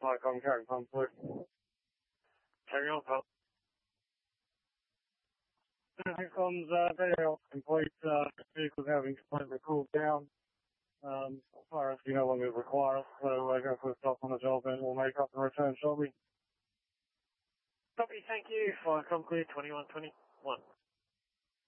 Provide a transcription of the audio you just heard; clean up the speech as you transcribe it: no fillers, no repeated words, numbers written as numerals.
Icon carrying pump through. Carry on, pal. Icons, video complete, vehicles having completely cooled down. Fire rescue no longer required, so go for a stop on the job and we'll make up and return shortly. Copy, thank you. Icon clear 2121.